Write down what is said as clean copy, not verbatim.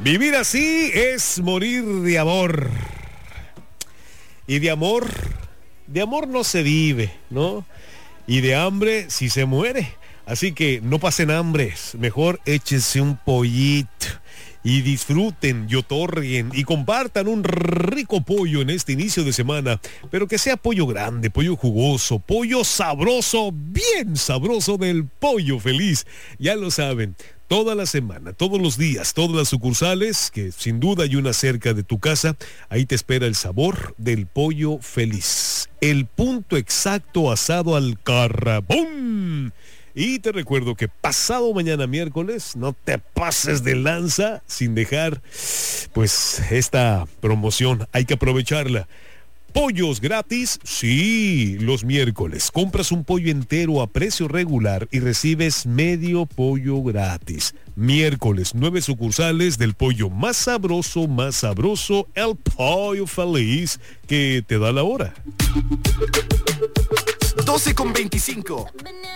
Vivir así es morir de amor. Y de amor no se vive, ¿no? Y de hambre sí se muere. Así que no pasen hambres, mejor échense un pollito y disfruten y otorguen y compartan un rico pollo en este inicio de semana, pero que sea pollo grande, pollo jugoso, pollo sabroso, bien sabroso del Pollo Feliz. Ya lo saben, toda la semana, todos los días, todas las sucursales, que sin duda hay una cerca de tu casa, ahí te espera el sabor del Pollo Feliz. El punto exacto asado al carbón. Y te recuerdo que pasado mañana miércoles no te pases de lanza sin dejar pues esta promoción. Hay que aprovecharla. Pollos gratis, sí, los miércoles. Compras un pollo entero a precio regular y recibes medio pollo gratis. Miércoles, 9 sucursales del pollo más sabroso, el Pollo Feliz, que te da la hora. 12:25.